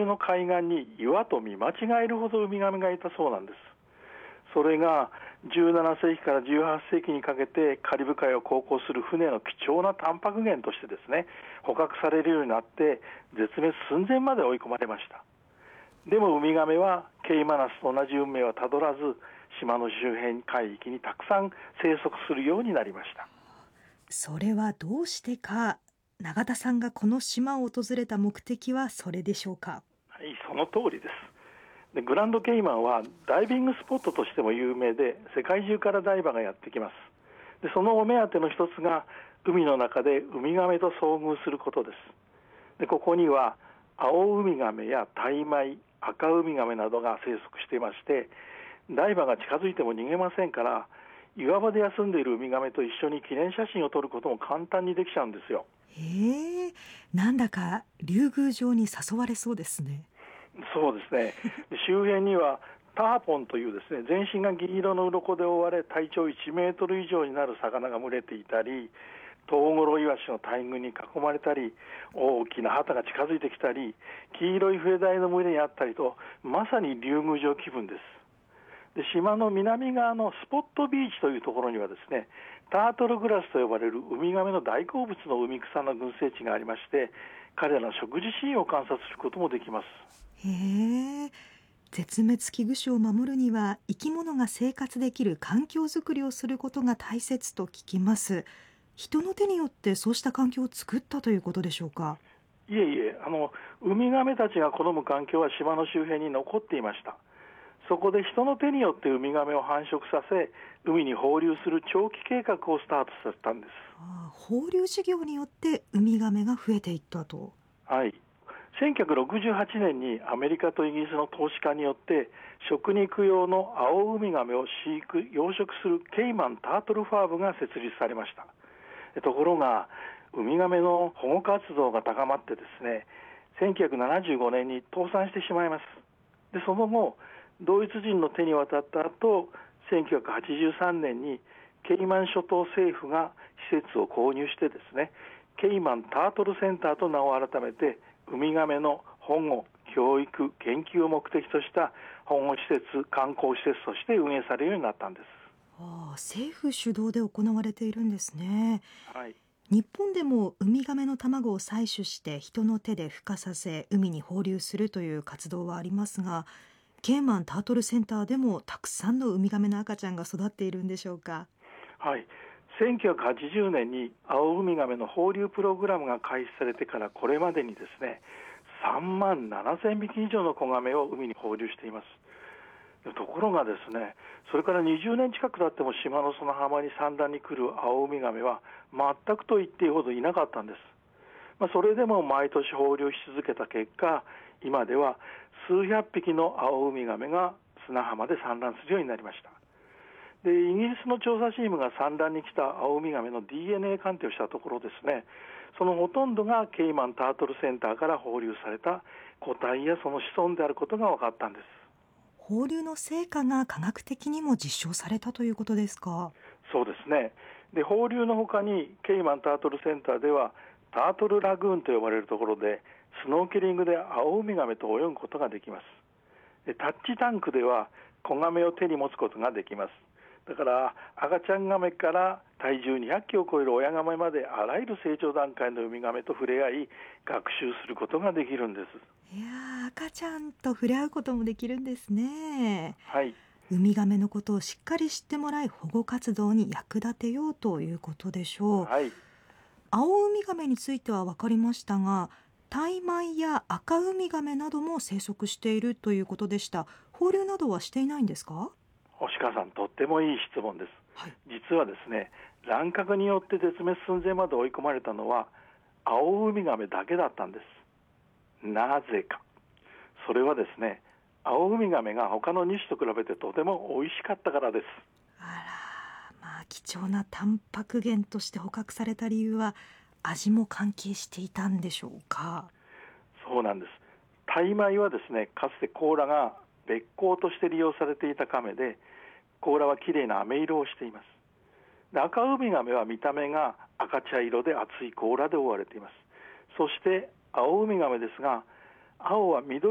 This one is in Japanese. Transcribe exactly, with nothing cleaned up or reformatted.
中の海岸に岩と見間違えるほどウミガメがいたそうなんです。それがじゅうななせいきからじゅうはっせいきにかけてカリブ海を航行する船の貴重なタンパク源としてですね、捕獲されるようになって絶滅寸前まで追い込まれました。でもウミガメはケイマナスと同じ運命はたどらず、島の周辺海域にたくさん生息するようになりました。 それはどうしてか。永田さんがこの島を訪れた目的はそれでしょうか？ はい、その通りです。でグランドケイマンはダイビングスポットとしても有名で、世界中からダイバーがやってきます。でそのお目当ての一つが海の中でウミガメと遭遇することです。でここにはアオウミガメやタイマイ、アカウミガメなどが生息していまして、ダイバーが近づいても逃げませんから、岩場で休んでいるウミガメと一緒に記念写真を撮ることも簡単にできちゃうんですよ。 へえ、なんだか竜宮城に誘われそうですね。 そうですね。周辺にはターポンというですね、全身が銀色の鱗で覆われ体長いちメートル以上になる魚が群れていたり、トウゴロイワシの大群に囲まれたり、大きな旗が近づいてきたり、黄色い笛台の群れにあったりと、まさに竜宮城気分です。で島の南側のスポットビーチというところにはですね、タートルグラスと呼ばれるウミガメの大好物の海草の群生地がありまして、彼らの食事シーンを観察することもできます。 へえ、絶滅危惧種を守るには生き物が生活できる環境づくりをすることが大切と聞きます。人の手によってそうした環境を作ったということでしょうか？ いえいえ、あのウミガメたちが好む環境は島の周辺に残っていました。そこで人の手によってウミガメを繁殖させ、海に放流する長期計画をスタートさせたんです。 ああ、放流事業によってウミガメが増えていったと。 はい。せんきゅうひゃくろくじゅうはちねんにアメリカとイギリスの投資家によって食肉用のアオウミガメを飼育養殖するケイマンタートルファームが設立されました。ところがウミガメの保護活動が高まってですね、せんきゅうひゃくななじゅうごねんに倒産してしまいます。でその後ドイツ人の手に渡った後、せんきゅうひゃくはちじゅうさんねんにケイマン諸島政府が施設を購入してですね、ケイマンタートルセンターと名を改めて、ウミガメの保護、教育、研究を目的とした保護施設、観光施設として運営されるようになったんです。 ああ、政府主導で行われているんですね。 はい。 日本でもウミガメの卵を採取して人の手で孵化させ海に放流するという活動はありますが、ケイマンタートルセンターでもたくさんのウミガメの赤ちゃんが育っているんでしょうか？ はい。せんきゅうひゃくはちじゅうねんにアオウミガメの放流プログラムが開始されてからこれまでにですね、さんまんななせんびき以上の子ガメを海に放流しています。ところがですね、それからにじゅうねん近く経っても島の砂浜に産卵に来るアオウミガメは全くと言っていいほどいなかったんです。まあ、それでも毎年放流し続けた結果、今では数百匹のアオウミガメが砂浜で産卵するようになりました。でイギリスの調査チームが産卵に来たアオウミガメの ディーエヌエー 鑑定をしたところですね、そのほとんどがケイマンタートルセンターから放流された個体やその子孫であることが分かったんです。 放流の成果が科学的にも実証されたということですか？ そうですね。で放流の他にケイマンタートルセンターではタートルラグーンと呼ばれるところでスノーケリングでアオウミガメと泳ぐことができます。でタッチタンクでは子ガメを手に持つことができます。だから赤ちゃんガメから体重にひゃっキロを超える親ガメまであらゆる成長段階のウミガメと触れ合い学習することができるんです。 いやー、赤ちゃんと触れ合うこともできるんですね。 はい。 ウミガメのことをしっかり知ってもらい保護活動に役立てようということでしょう。 はい。 アオウミガメについては分かりましたが、タイマイやアカウミガメなども生息しているということでした。放流などはしていないんですか？ 星川さん、とってもいい質問です。 はい、 実はですね、乱獲によって絶滅寸前まで追い込まれたのはアオウミガメだけだったんです。なぜか。それはですね、アオウミガメが他のに種と比べてとても美味しかったからです。 あら、まあ貴重なタンパク源として捕獲された理由は味も関係していたんでしょうか？ そうなんです。タイマイはですね、かつて甲羅がべっ甲として利用されていた亀で、甲羅はきれいな飴色をしています。でアカウミガメは見た目が赤茶色で厚い甲羅で覆われています。そしてアオウミガメですが、青は緑